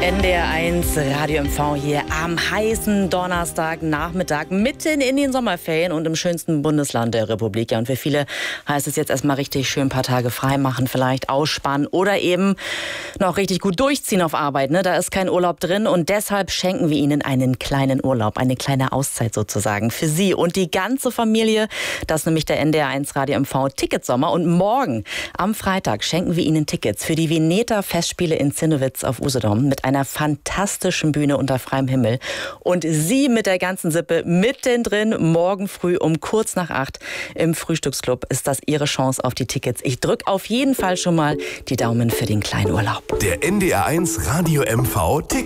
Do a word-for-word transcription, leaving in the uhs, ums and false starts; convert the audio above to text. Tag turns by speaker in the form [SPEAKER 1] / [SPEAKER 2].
[SPEAKER 1] N D R eins Radio M V hier am heißen Donnerstagnachmittag mitten in den Sommerferien und im schönsten Bundesland der Republik. Ja, und für viele heißt es jetzt erstmal richtig schön ein paar Tage frei machen, vielleicht ausspannen oder eben noch richtig gut durchziehen auf Arbeit. Ne? Da ist kein Urlaub drin und deshalb schenken wir Ihnen einen kleinen Urlaub, eine kleine Auszeit sozusagen für Sie und die ganze Familie. Das ist nämlich der N D R eins Radio M V Ticketsommer und morgen am Freitag schenken wir Ihnen Tickets für die Veneta Festspiele in Zinnowitz auf Usedom mit einer fantastischen Bühne unter freiem Himmel. Und Sie mit der ganzen Sippe mittendrin morgen früh um kurz nach acht im Frühstücksclub ist das Ihre Chance auf die Tickets. Ich drücke auf jeden Fall schon mal die Daumen für den kleinen Urlaub.
[SPEAKER 2] Der N D R eins Radio M V Ticket.